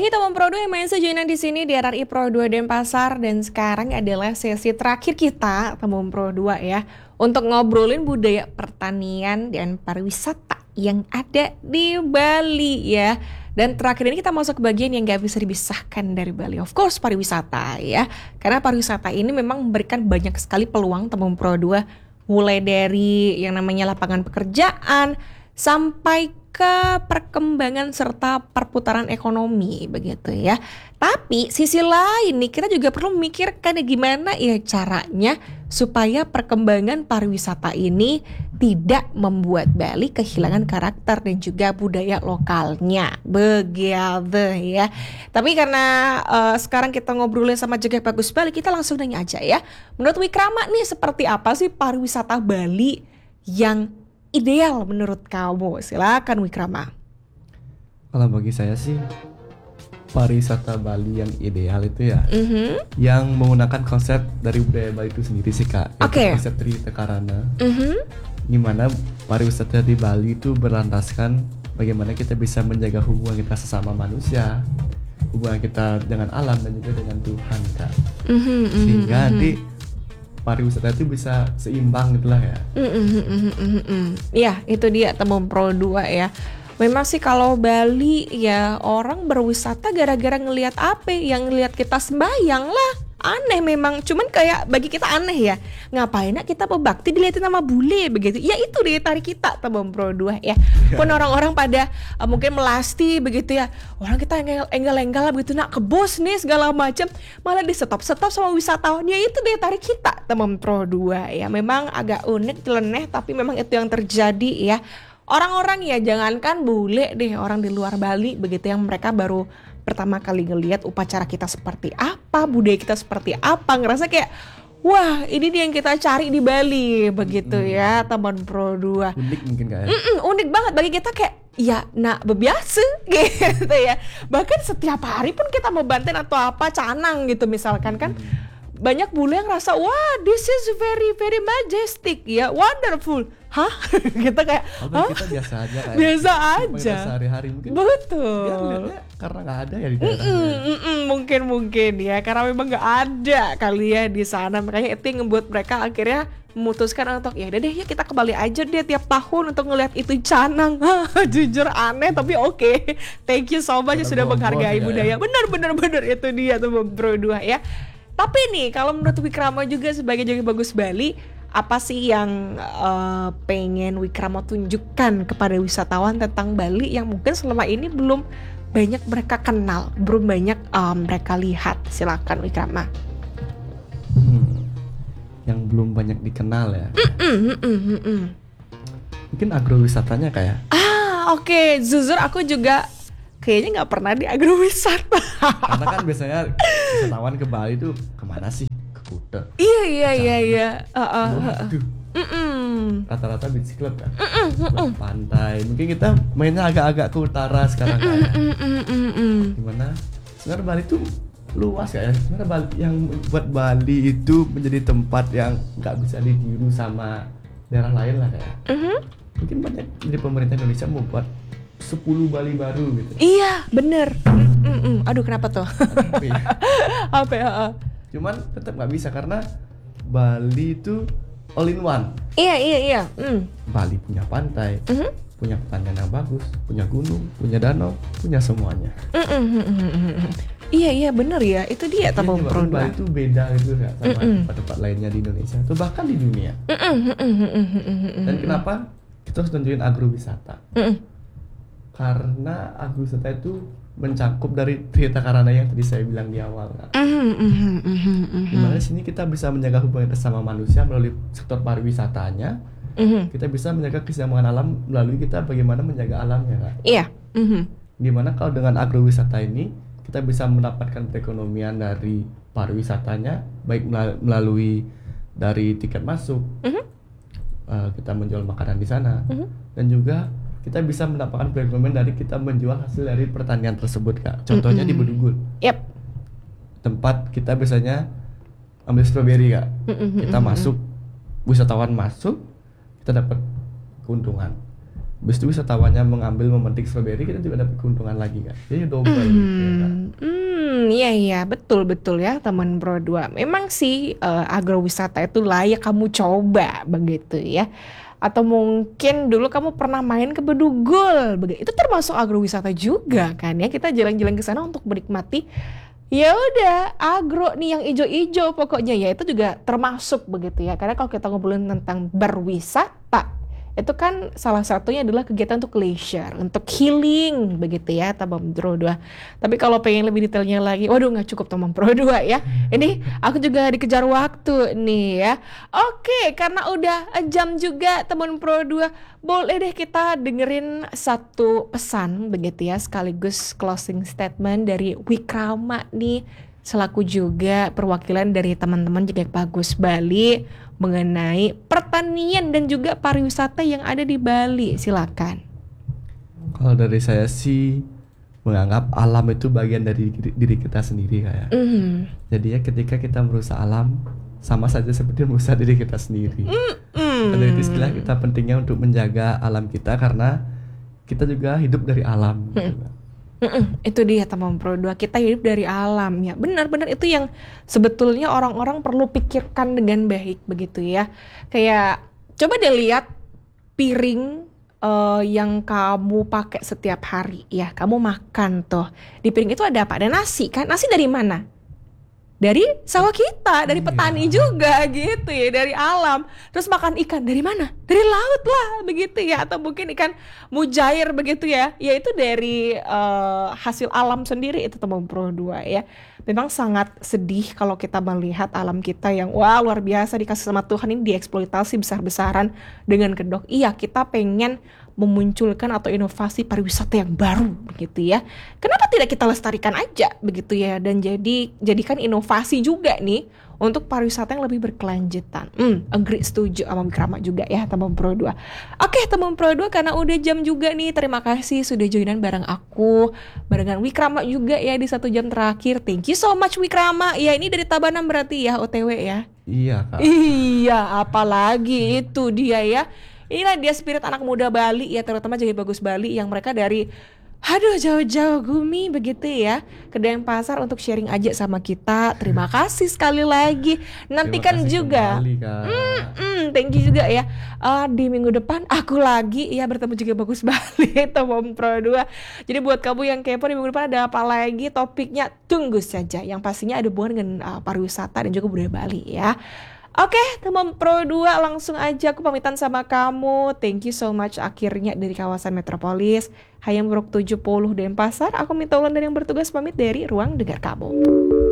Thank you teman Pro 2 yang main sejenak di sini di RRI Pro 2 Denpasar, dan sekarang adalah sesi terakhir kita teman Pro 2 ya untuk ngobrolin budaya pertanian dan pariwisata yang ada di Bali ya. Dan terakhir ini kita masuk ke bagian yang gak bisa dipisahkan dari Bali, of course pariwisata ya. Karena pariwisata ini memang memberikan banyak sekali peluang teman Pro 2, mulai dari yang namanya lapangan pekerjaan sampai ke perkembangan serta perputaran ekonomi begitu ya. Tapi sisi lain nih kita juga perlu memikirkan gimana ya caranya supaya perkembangan pariwisata ini tidak membuat Bali kehilangan karakter dan juga budaya lokalnya begitu ya. Tapi karena sekarang kita ngobrolin sama Jaga Bagus Bali, kita langsung nanya aja ya. Menurut Wikrama nih, seperti apa sih pariwisata Bali yang ideal menurut kamu? Silakan Wikrama. Kalau bagi saya sih pariwisata Bali yang ideal itu ya yang menggunakan konsep dari budaya Bali itu sendiri sih Kak. Oke. Konsep Trihita Karana. Gimana pariwisata di Bali itu berlandaskan bagaimana kita bisa menjaga hubungan kita sesama manusia, hubungan kita dengan alam dan juga dengan Tuhan Kak. Sehingga nanti pariwisata itu bisa seimbang gitulah ya. Iya, itu dia teman Pro 2 ya. Memang sih kalau Bali ya orang berwisata gara-gara ngelihat apa? Yang ngelihat kita sembayang lah. Aneh memang, cuman kayak bagi kita aneh ya. Ngapain kita berbakti dilihatin sama bule begitu. Ya itu daya tarik kita teman Pro 2 ya. Pun orang-orang pada mungkin melasti begitu ya. Orang kita enggal-enggal begitu nak ke bos nih segala macam, malah di stop-stop sama wisatawan. Ya itu daya tarik kita teman Pro 2 ya. Memang agak unik, nyeleneh, tapi memang itu yang terjadi ya. Orang-orang ya jangankan bule deh, orang di luar Bali begitu yang mereka baru pertama kali ngelihat upacara kita seperti apa, budaya kita seperti apa, ngerasa kayak wah ini dia yang kita cari di Bali begitu ya teman Pro 2. Unik mungkin Kak ya. Unik banget bagi kita kayak ya nak bebiasa gitu ya. Bahkan setiap hari pun kita mau banten atau apa canang gitu misalkan kan. Banyak bule yang rasa wah this is very very majestic ya, wonderful. Hah? Kita kayak kita biasa aja kayak. Biasa aja. Sehari-hari mungkin. Betul. Ya lihatnya karena nggak ada ya di daerahnya. Mungkin ya karena memang nggak ada kali ya di sana, makanya itu yang membuat mereka akhirnya memutuskan untuk ya udah deh ya kita ke Bali aja deh tiap tahun untuk ngelihat itu canang. Jujur aneh tapi oke. Thank you so much sudah menghargai budaya. Benar itu dia tuh Bro 2 ya. Tapi nih kalau menurut Wikrama juga sebagai Jaga Bagus Bali, apa sih yang pengen Wikrama tunjukkan kepada wisatawan tentang Bali yang mungkin selama ini belum banyak mereka kenal, belum banyak mereka lihat? Silakan Wikrama. Yang belum banyak dikenal ya. Mungkin agrowisatanya kayak. Oke. Jujur aku juga kayaknya nggak pernah di agrowisata. Karena kan biasanya wisatawan ke Bali tuh kemana sih? Ke Kuta. Iya. Rata-rata beach club kan. Pantai. Mungkin kita mainnya agak-agak ke utara sekarang kan. Gimana? Sebenarnya Bali tuh luas ya. Sebenarnya Bali yang buat Bali itu menjadi tempat yang nggak bisa ditiru sama daerah lain lah kayak. Mungkin banyak dari pemerintah Indonesia membuat 10 Bali baru gitu. Iya, bener. Aduh, kenapa tuh? Apa ya? Cuman tetap nggak bisa karena Bali itu all in one. Iya. Bali punya pantai, punya pertanian yang bagus, punya gunung, punya danau, punya semuanya. Iya, bener ya. Itu dia teman Pro 2. Bali itu beda gitu ya sama tempat-tempat lainnya di Indonesia atau bahkan di dunia. Dan kenapa kita harus tunjukin agrowisata? Karena agrowisata itu mencakup dari Trihita Karana yang tadi saya bilang di awal. Dimana sini kita bisa menjaga hubungan sama manusia melalui sektor pariwisatanya. Kita bisa menjaga keseimbangan alam melalui kita bagaimana menjaga alamnya Kak. Iya. Dimana kalau dengan agrowisata ini kita bisa mendapatkan perekonomian dari pariwisatanya, baik melalui dari tiket masuk, kita menjual makanan di sana, dan juga kita bisa mendapatkan perekonomian dari kita menjual hasil dari pertanian tersebut Kak. Contohnya di Bedugul. Tempat kita biasanya ambil stroberi Kak. Kita masuk, wisatawan masuk, kita dapat keuntungan. Habis itu wisatawannya mengambil memetik stroberi, kita juga dapat keuntungan lagi kan. Jadi double ya kan. Iya betul ya teman Pro 2. Memang sih agrowisata itu layak kamu coba begitu ya. Atau mungkin dulu kamu pernah main ke Bedugul, begitu. Itu termasuk agrowisata juga kan ya. Kita jalan-jalan ke sana untuk menikmati ya udah agro nih yang ijo-ijo pokoknya ya, itu juga termasuk begitu ya. Karena kalau kita ngobrolin tentang berwisata, itu kan salah satunya adalah kegiatan untuk leisure, untuk healing begitu ya teman Pro 2. Tapi kalau pengen lebih detailnya lagi, waduh nggak cukup teman Pro 2 ya. Ini aku juga dikejar waktu nih ya. Oke, karena udah jam juga teman Pro 2, boleh deh kita dengerin satu pesan begitu ya, sekaligus closing statement dari Wikrama nih, selaku juga perwakilan dari teman-teman juga Bagus Bali mengenai pertanian dan juga pariwisata yang ada di Bali. Silakan. Kalau dari saya sih menganggap alam itu bagian dari diri kita sendiri kayak. Jadi ya ketika kita merusak alam, sama saja seperti merusak diri kita sendiri. Dan dari istilah kita pentingnya untuk menjaga alam kita karena kita juga hidup dari alam. Gitu. Itu dia teman Pro 2, kita hidup dari alam ya. Benar-benar itu yang sebetulnya orang-orang perlu pikirkan dengan baik begitu ya. Kayak coba deh lihat piring yang kamu pakai setiap hari ya. Kamu makan tuh. Di piring itu ada apa? Ada nasi kan? Nasi dari mana? Dari sawah kita, dari petani juga gitu ya, dari alam. Terus makan ikan dari mana? Dari laut lah begitu ya, atau mungkin ikan mujair begitu ya. Ya itu dari hasil alam sendiri itu teman Pro 2 ya. Memang sangat sedih kalau kita melihat alam kita yang wah luar biasa dikasih sama Tuhan ini dieksploitasi besar-besaran dengan kedok. Iya, kita pengen memunculkan atau inovasi pariwisata yang baru begitu ya. Kenapa tidak kita lestarikan aja begitu ya, dan jadikan inovasi juga nih untuk pariwisata yang lebih berkelanjutan. Agree, setuju sama Wikrama juga ya teman Pro 2. Oke teman Pro 2, karena udah jam juga nih, terima kasih sudah joinan bareng aku, barengan Wikrama juga ya di 1 jam terakhir. Thank you so much Wikrama. Ya ini dari Tabanan berarti ya OTW ya. Iya Kak. Iya, apalagi itu dia ya. Inilah dia spirit anak muda Bali ya, terutama jadi Bagus Bali yang mereka dari jauh-jauh Gumi begitu ya ke Denpasar untuk sharing aja sama kita. Terima kasih sekali lagi. Nantikan juga kembali, Kak. Thank you juga ya. Di minggu depan aku lagi ya bertemu juga Bagus Bali teman Pro 2. Jadi buat kamu yang kepo, di minggu depan ada apa lagi topiknya, tunggu saja. Yang pastinya ada hubungan dengan pariwisata dan juga budaya Bali ya. Oke, teman Pro 2, langsung aja aku pamitan sama kamu. Thank you so much akhirnya dari kawasan Metropolis Hayam Buruk 70 Denpasar. Aku minta ulang dari yang bertugas pamit dari ruang dengar kamu.